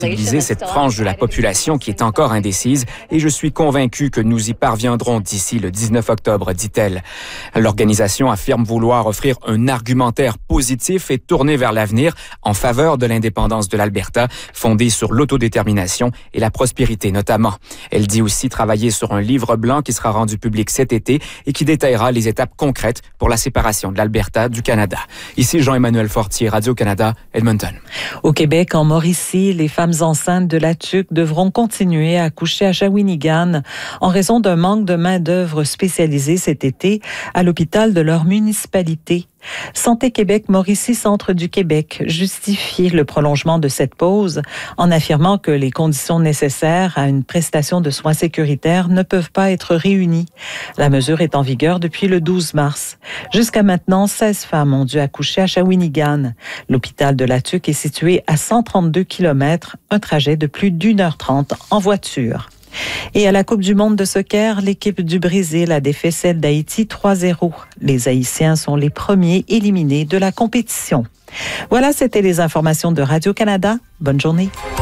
Sensibiliser cette frange de la population qui est encore indécise et je suis convaincue que nous y parviendrons d'ici le 19 octobre, dit-elle. L'organisation affirme vouloir offrir un argumentaire positif et tourné vers l'avenir en faveur de l'indépendance de l'Alberta, fondée sur l'autodétermination et la prospérité notamment. Elle dit aussi travailler sur un livre blanc qui sera rendu public cet été et qui détaillera les étapes concrètes pour la séparation de l'Alberta du Canada. Ici Jean-Emmanuel Fortier, Radio-Canada, Edmonton. Au Québec, en Mauricie, les femmes enceintes de la TUQ devront continuer à accoucher à Shawinigan en raison d'un manque de main-d'œuvre spécialisée cet été à l'hôpital de leur municipalité. Santé Québec Mauricie Centre du Québec justifie le prolongement de cette pause en affirmant que les conditions nécessaires à une prestation de soins sécuritaires ne peuvent pas être réunies. La mesure est en vigueur depuis le 12 mars. Jusqu'à maintenant, 16 femmes ont dû accoucher à Shawinigan. L'hôpital de la TUQ est situé à 132 km, un trajet de plus d'1h30 en voiture. Et à la Coupe du monde de soccer, l'équipe du Brésil a défait celle d'Haïti 3-0. Les Haïtiens sont les premiers éliminés de la compétition. Voilà, c'était les informations de Radio-Canada. Bonne journée.